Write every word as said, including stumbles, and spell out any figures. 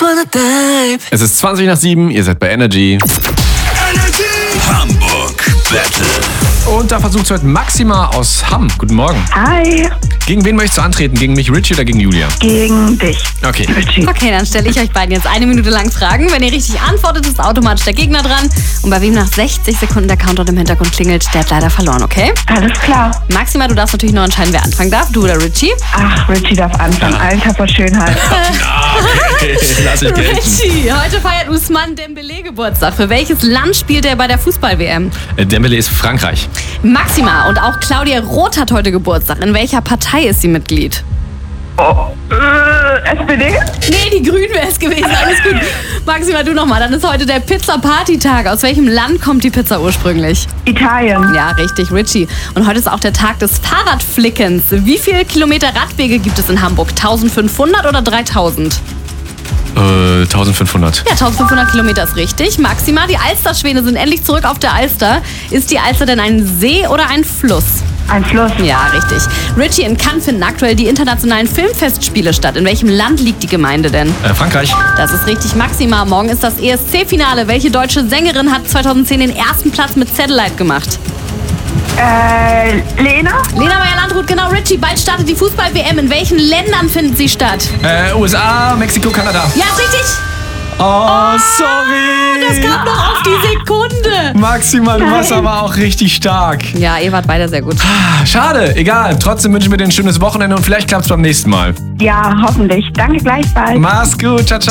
wanna dive. Es ist zwanzig nach sieben, ihr seid bei Energy. Energy Hamburg Battle. Und da versucht heute Maxima aus Hamm. Guten Morgen. Hi, Gegen wen möchtest du antreten? Gegen mich, Richie, oder gegen Julia? gegen dich. Okay. Richie. Okay, dann stelle ich euch beiden jetzt eine Minute lang Fragen. Wenn ihr richtig antwortet, ist automatisch der Gegner dran. Und bei wem nach sechzig Sekunden der Countdown im Hintergrund klingelt, der hat leider verloren, okay? Alles klar. Maxima, du darfst natürlich noch entscheiden, wer anfangen darf. Du oder Richie? Ach, Richie darf anfangen. Alter vor Schönheit. Okay, lass ich gelten. Richie, heute feiert Ousmane Dembélé Geburtstag. Für welches Land spielt er bei der Fußball-W M? Äh, Dembele ist Frankreich. Maxima, und auch Claudia Roth hat heute Geburtstag. In welcher Partei ist sie Mitglied? Oh, äh, S P D? Nee, die Grünen wäre es gewesen. Alles gut. Maxima, du nochmal. Dann ist heute der Pizza-Party-Tag. Aus welchem Land kommt die Pizza ursprünglich? Italien. Ja, richtig, Richie. Und heute ist auch der Tag des Fahrradflickens. Wie viele Kilometer Radwege gibt es in Hamburg? eintausendfünfhundert oder dreitausend? Äh, eintausendfünfhundert. Ja, eintausendfünfhundert Kilometer ist richtig. Maxima, die Alsterschwäne sind endlich zurück auf der Alster. Ist die Alster denn ein See oder ein Fluss? Ein Fluss. Ja, richtig. Richie, in Cannes finden aktuell die internationalen Filmfestspiele statt. In welchem Land liegt die Gemeinde denn? Äh, Frankreich. Das ist richtig, Maxima. Morgen ist das E S C-Finale. Welche deutsche Sängerin hat zweitausendzehn den ersten Platz mit Satellite gemacht? Äh, Lena? Lena Meyer-Landrut, genau. Richie, bald startet die Fußball-W M. In welchen Ländern findet sie statt? Äh, U S A, Mexiko, Kanada. Ja, ist richtig. Oh, sorry. Das kam noch auf die Sekunde. Maxima, du warst Nein. aber auch richtig stark. Ja, ihr wart beide sehr gut. Schade, egal. Trotzdem wünschen wir dir ein schönes Wochenende und vielleicht klappt es beim nächsten Mal. Ja, hoffentlich. Danke gleichfalls. Mach's gut, ciao, ciao.